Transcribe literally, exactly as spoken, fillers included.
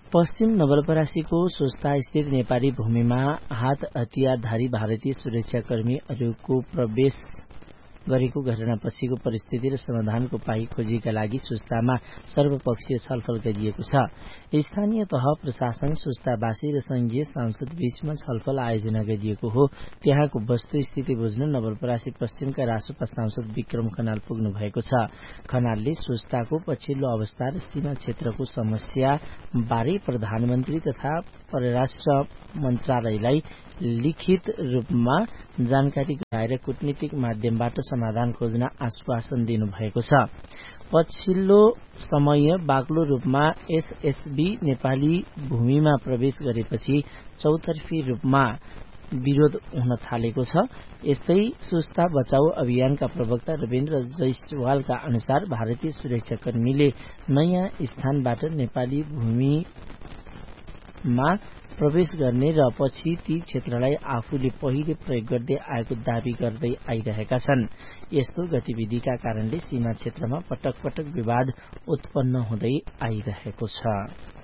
पश्चिम नवलपरासीको सोस्ता स्थित नेपाली भूमिमा हात हतियारधारी भारतीय सुरक्षाकर्मीहरूको प्रवेश गरेको घटनापछिको परिस्थिति र समाधानको पाइ खोजीका लागि सुस्तामा सर्वपक्षीय छलफल गरिएको छ। स्थानीय तह प्रशासन, सुस्तावासी र संघीय सांसद बीचमा छलफल आयोजना गरिएको हो। त्यहाँको वस्तुस्थिति बुझ्न नवलपरासी पश्चिमका रासोपा सांसद विक्रम खनाल पुग्नु भएको छ। खनालले सुस्ताको पछिल्लो अवस्था र सीमा क्षेत्रको समस्या बारे प्रधानमन्त्री तथा परराष्ट्र मन्त्रालयलाई लिखित रूपमा जानकारी गराएर कूटनीतिक माध्यमबाट समाधान खोज्न आश्वासन दिनुभएको छ। पछिल्लो समय बाक्लो रूपमा एसएसबी नेपाली भूमिमा प्रवेश गरेपछि चौतर्फी रूपमा विरोध हुन थालेको छ। यस्तै सुस्ता बचाउ अभियानका प्रवक्ता रविन्द्र जैसवालका अनुसार भारतीय सुरक्षाकर्मीले नयाँ स्थानबाट नेपाली भूमिमा प्रवेश गर्ने र पछि ती क्षेत्रलाई आफूले पहिले प्रयोग गर्दै आएको दावी गर्दै आइरहेका छन्। यस्तो गतिविधिका कारणले सीमा क्षेत्रमा पटक पटक विवाद उत्पन्न हुँदै आइरहेको छ।